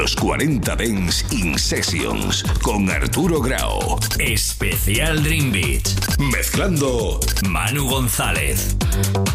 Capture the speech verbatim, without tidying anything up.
Los cuarenta Dance in Sessions con Arturo Grau. Especial Dream Beat. Mezclando Manu González.